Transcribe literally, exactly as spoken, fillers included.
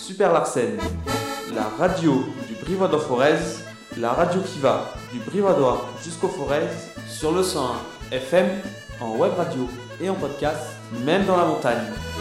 Super Larsen, la radio du Brivadois-Forez, la radio qui va du Brivadois jusqu'au Forez, sur le cent un F M, en web radio et en podcast, même dans la montagne.